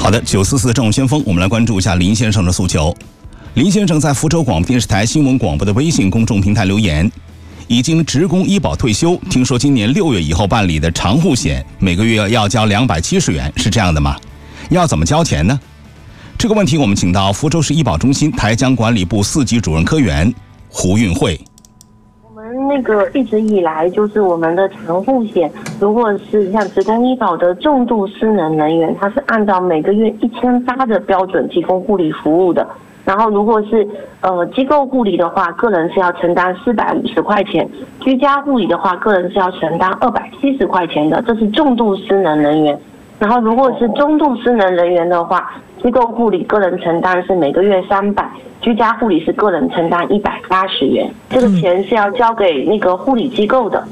好的，944正午先锋，我们来关注一下林先生的诉求。林先生在福州广播电视台新闻广播的微信公众平台留言，已经职工医保退休，听说今年6月以后办理的长户险每个月要交270元，是这样的吗？要怎么交钱呢？这个问题我们请到福州市医保中心台江管理部4级主任科员胡运慧。 我们一直以来就是我们的长户险，如果是像职工医保的重度失能人员，它是按照每个月1800的标准提供护理服务的。然后如果是机构护理的话，个人是要承担450块钱，居家护理的话，个人是要承担270块钱的，这是重度失能人员。然后如果是中度失能人员的话，机构护理个人承担是每个月300，居家护理是个人承担180元，这个钱是要交给护理机构的。